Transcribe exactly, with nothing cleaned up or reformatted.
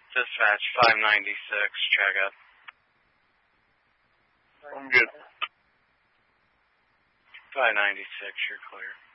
Dispatch five ninety-six, check up. I'm good. five ninety-six, you're clear.